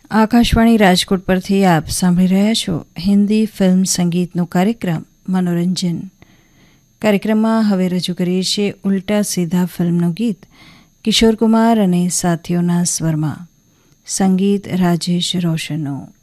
આકાશવાણી રાજકોટ પરથી આપ સાંભળી રહ્યા છો હિન્દી ફિલ્મ સંગીતનો કાર્યક્રમ મનોરંજન. કાર્યક્રમમાં હવે રજૂ કરીએ છીએ ઉલ્ટા સીધા ફિલ્મનું ગીત કિશોર કુમાર અને સાથીઓના સ્વરમાં. સંગીત રાજેશ રોશનનું.